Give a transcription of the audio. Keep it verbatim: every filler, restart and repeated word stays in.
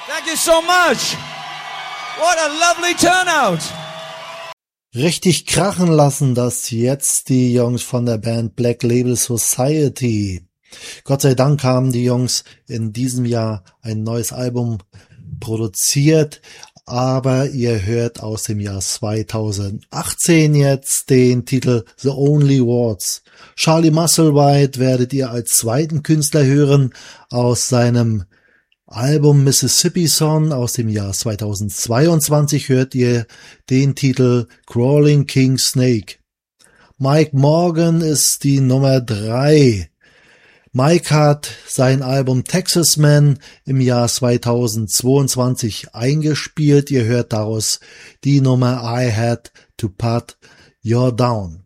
Thank you so much. What a lovely turnout. Richtig krachen lassen das jetzt die Jungs von der Band Black Label Society. Gott sei Dank haben die Jungs in diesem Jahr ein neues Album produziert, aber ihr hört aus dem Jahr zweitausendachtzehn jetzt den Titel The Only Words. Charlie Musselwhite werdet ihr als zweiten Künstler hören. Aus seinem Album Mississippi Song aus dem Jahr zweitausendzweiundzwanzig hört ihr den Titel Crawling King Snake. Mike Morgan ist die Nummer drei. Mike hat sein Album Texas Man im Jahr zweitausendzweiundzwanzig eingespielt. Ihr hört daraus die Nummer I Had to Put You Down.